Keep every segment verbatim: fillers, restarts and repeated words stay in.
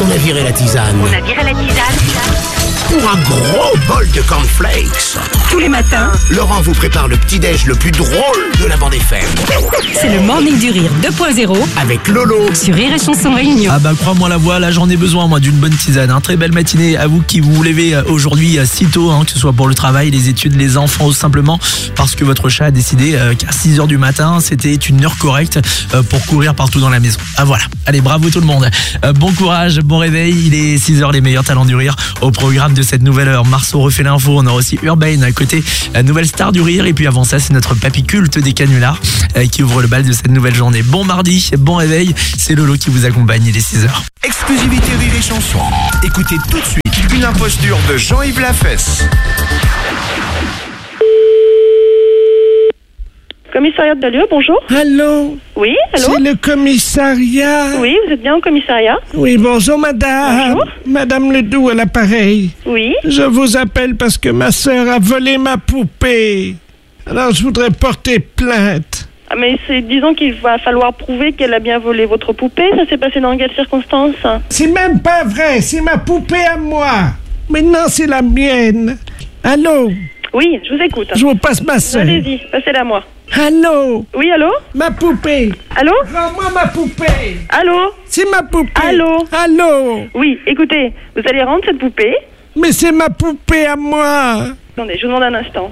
On a viré la tisane. On a viré la tisane. Pour un gros bol de cornflakes. Tous les matins, Laurent vous prépare le petit-déj le plus drôle de la bande F M. c'est le Morning du Rire deux point zéro Avec Lolo. sur Rire et Chanson Réunion. Ah bah crois-moi la voix, là j'en ai besoin moi d'une bonne tisane. Un très belle matinée à vous qui vous levez aujourd'hui si tôt, hein, que ce soit pour le travail, les études, les enfants ou simplement parce que votre chat a décidé euh, qu'à six heures du matin c'était une heure correcte euh, pour courir partout dans la maison. Ah voilà, allez bravo tout le monde. Euh, bon courage, bon réveil, il est six heures, les meilleurs talents du rire au programme de cette nouvelle heure. Marceau refait l'info, on aura aussi Urbain à côté, euh, nouvelle star du rire, et puis avant ça c'est notre papy culte des canulars euh, qui ouvre le bal de cette nouvelle journée. Bon mardi, bon réveil, c'est Lolo qui vous accompagne, il est six heures. Exclusivité Rire et Chanson. Écoutez tout de suite une imposture de Jean-Yves Lafesse. Commissariat de Dalieu, bonjour. Allô? Oui, allô? C'est le commissariat? Oui, vous êtes bien au commissariat? Oui, bonjour madame. Bonjour. Madame Ledoux à l'appareil. Oui. Je vous appelle parce que ma sœur a volé ma poupée. Alors je voudrais porter plainte. Ah, mais c'est, disons qu'il va falloir prouver qu'elle a bien volé votre poupée. Ça s'est passé dans quelles circonstances? C'est même pas vrai, c'est ma poupée à moi. Maintenant c'est la mienne. Allô? Oui, je vous écoute. Je vous passe ma sœur. Allez-y, passez-la moi. Allô? Oui, allô? Ma poupée. Allô? Rends-moi ma poupée. Allô? C'est ma poupée. Allô? Allô? Oui, écoutez, vous allez rendre cette poupée. Mais c'est ma poupée à moi. Attendez, je vous demande un instant.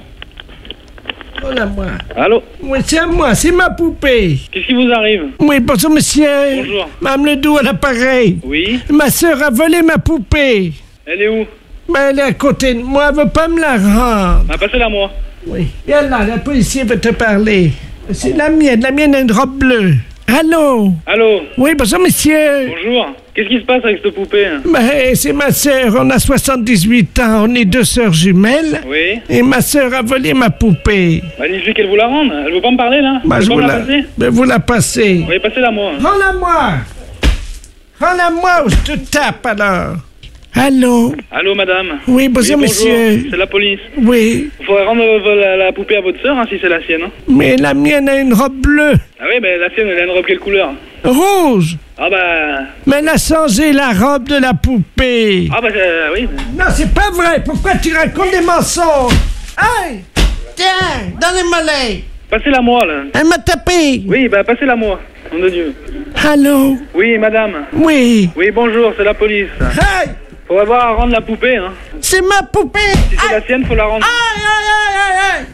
Oh là, moi. Allô? Oui, c'est à moi, c'est ma poupée. Qu'est-ce qui vous arrive? Oui, bonjour monsieur. Bonjour. Madame Ledoux à l'appareil. Oui? Ma sœur a volé ma poupée. Elle est où? Mais elle est à côté de moi, elle veut pas me la rendre. Ah, passez-la moi. Oui. Viens là, la policier veut te parler. C'est la mienne, la mienne a une robe bleue. Allô? Allô? Oui, bonjour monsieur. Bonjour. Qu'est-ce qui se passe avec cette poupée? Ben, c'est ma sœur, on a soixante-dix-huit ans, on est deux sœurs jumelles. Oui? Et ma sœur a volé ma poupée. Bah, dites-lui qu'elle vous la rende. Elle veut pas me parler, là? Bah, Elle je veut vous pas me la... la passer? Ben, vous la passez. Oui, passez-la moi. Rends-la moi. Rends-la moi ou je te tape alors. Allô? Allô, madame? Oui, bonjour, Oui, monsieur. C'est la police. Oui, Il faudrait rendre euh, la, la poupée à votre sœur, hein, si c'est la sienne. Hein. mais la mienne a une robe bleue. Ah oui, ben la sienne, elle a une robe quelle couleur? Rouge. Ah bah... Mais elle a changé la robe de la poupée. Ah bah, euh, oui. Non, c'est pas vrai. Pourquoi tu racontes des mensonges? Hey! Tiens, dans les mollets. Passez-la moi, là. Elle m'a tapé. Oui, bah, passez-la moi. Nom de Dieu. Allô? Oui, madame. Oui. Oui, bonjour, c'est la police. Hey! Faudrait voir à rendre la poupée, hein. C'est ma poupée. Si c'est la sienne, faut la rendre. Aïe, aïe, aïe,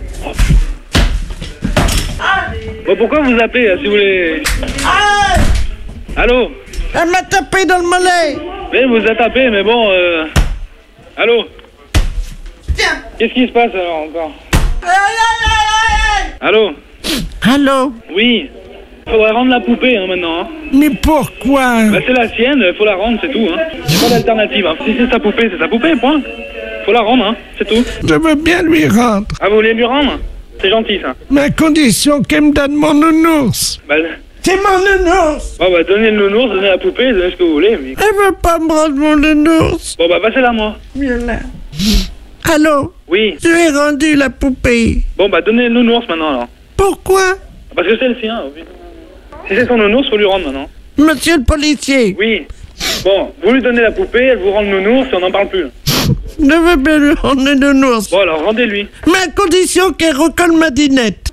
aïe, aïe. Bon, pourquoi vous appelez, euh, si vous voulez... Aïe! Allô? Elle m'a tapé dans le mollet. Oui, vous êtes tapé, mais bon, euh... Allô? Tiens. Qu'est-ce qui se passe, alors, encore? Aïe, aïe, aïe, aïe. Allô? Allô? Oui. Faudrait rendre la poupée, hein, maintenant, hein. Mais pourquoi? Bah, c'est la sienne, faut la rendre, c'est tout, hein. J'ai pas d'alternative, hein. Si c'est sa poupée, c'est sa poupée, point. Faut la rendre, hein, c'est tout. Je veux bien lui rendre, Ah, vous voulez lui rendre? C'est gentil, ça. mais à condition qu'elle me donne mon nounours. Bah, C'est mon nounours. bon, bah, donnez le nounours, donnez la poupée, donnez ce que vous voulez, mais... Elle veut pas me rendre mon nounours. Bon, bah, passez-la, moi. Viens là. Allô? Oui. Je lui ai rendu la poupée. Bon, bah, donnez le nounours, maintenant, alors. Pourquoi? Parce que c'est le sien, oui. Si c'est son nounours, faut lui rendre, maintenant. Monsieur le policier, Oui. Bon, vous lui donnez la poupée, elle vous rend le nounours et on n'en parle plus. je veux bien lui rendre le nounours. Bon, alors, rendez-lui. Mais à condition qu'elle recolle ma dinette.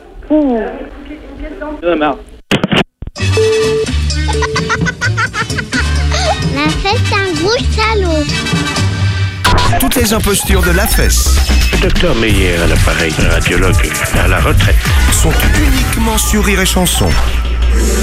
Ah, merde. La fête, c'est un gros salaud. Toutes les impostures de Lafesse Docteur Meyer à l'appareil, radiologue à la retraite. sont uniquement sur Rire et Chanson.